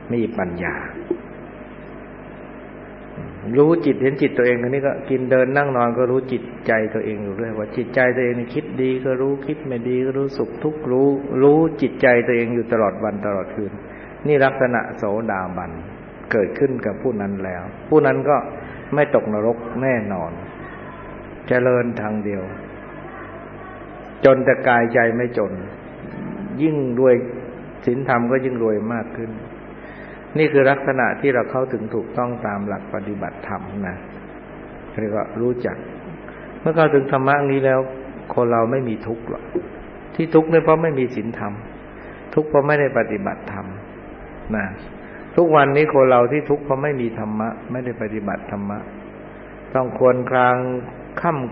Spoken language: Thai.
มีปัญญารู้จิตเห็นจิตตัวเองอันนี้ก็กินเดินนั่งนอนก็รู้จิตใจตัวเองอยู่เรื่อยว่าจิตใจตัวเองนี่คิดดีก็รู้คิดไม่ดีก็รู้สุขทุกข์รู้จิตใจตัวเองอยู่ตลอดวันตลอดคืนนี่ลักษณะโสดาบันเกิดขึ้นกับผู้นั้นแล้วผู้นั้นก็ไม่ตกนรกแน่นอนเจริญทางเดียวจนแต่กายใจไม่จนยิ่งรวยศีลธรรมก็ยิ่งรวยมากขึ้นนี่คือลักษณะที่เราเข้าถึงถูกต้องตามหลักปฏิบัติธรรมนะเรียกว่ารู้จักเมื่อเข้าถึงธรรมะนี้แล้วคนเราไม่มีทุกข์หรอกที่ทุกข์เนี่ยเพราะไม่มีศีลธรรมทุกข์เพราะไม่ได้ปฏิบัติธรรมนะทุกวันนี้คนเราที่ทุกข์เพราะไม่มีธรรมะไม่ได้ปฏิบัติธรรมะต้องควรครางค่ำ